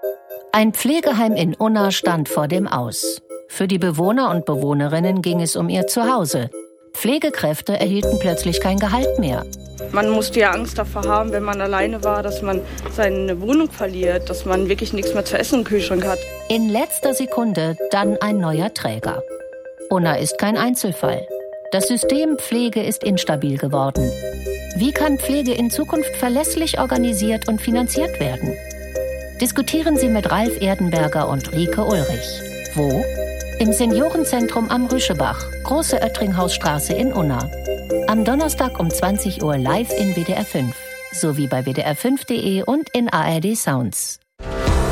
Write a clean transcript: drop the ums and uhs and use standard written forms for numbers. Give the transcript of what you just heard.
Ein Pflegeheim in Unna stand vor dem Aus. Für die Bewohner und Bewohnerinnen ging es um ihr Zuhause. Pflegekräfte erhielten plötzlich kein Gehalt mehr. Man musste ja Angst davor haben, wenn man alleine war, dass man seine Wohnung verliert, dass man wirklich nichts mehr zu essen im Kühlschrank hat. In letzter Sekunde dann ein neuer Träger. Unna ist kein Einzelfall. Das System Pflege ist instabil geworden. Wie kann Pflege in Zukunft verlässlich organisiert und finanziert werden? Diskutieren Sie mit Ralf Erdenberger und Rike Ulrich. Wo? Im Seniorenzentrum am Rüschebach, Große Oettringhausstraße in Unna. Am Donnerstag um 20 Uhr live in WDR 5, sowie bei wdr5.de und in ARD Sounds.